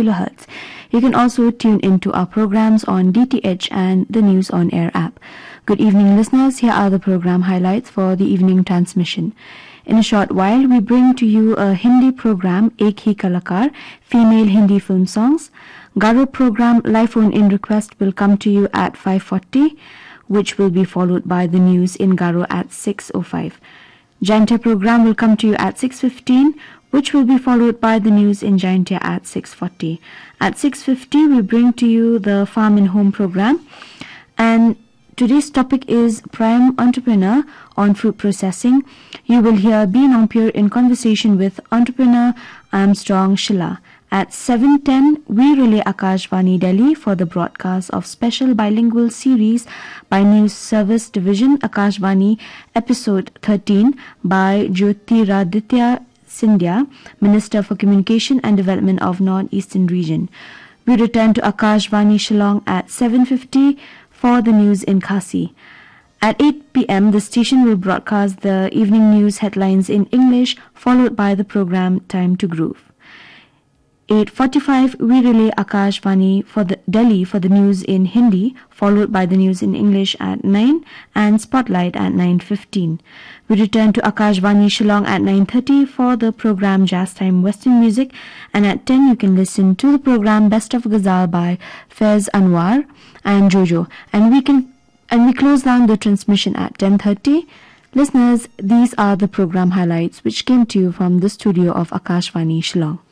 kHz. You can also tune into our programs on DTH and the News on Air app. Good evening, listeners. Here are the program highlights for the evening transmission. In a short while, we bring to you a Hindi program, Ek Hi Kalakar, female Hindi film songs. Garo program, Live Phone In Request, will come to you at 5:40, which will be followed by the news in Garo at 6:05. Jaintia program will come to you at 6:15, which will be followed by the news in Jaintia at 6:40. At 6:50, we bring to you the Farm and Home program, and today's topic is Prime Entrepreneur on Fruit Processing. You will hear B. Nampier in conversation with entrepreneur Armstrong Shilla. At 7:10, we relay Akashvani Delhi for the broadcast of special bilingual series by News Service Division Akashvani, episode 13 by Jyotiraditya Scindia, Minister for Communication and Development of North-Eastern Region. We return to Akashvani Shillong at 7:50 for the news in Khasi. At 8 p.m., the station will broadcast the evening news headlines in English, followed by the program Time to Groove. 8:45, we relay Akashvani for the Delhi for the news in Hindi, followed by the news in English at 9 and Spotlight at 9:15. We return to Akashvani Shillong at 9:30 for the program Jazz Time Western Music, and at 10 you can listen to the program Best of Ghazal by Faiz Anwar and Jojo, and we close down the transmission at 10:30. Listeners, these are the program highlights which came to you from the studio of Akashvani Shillong.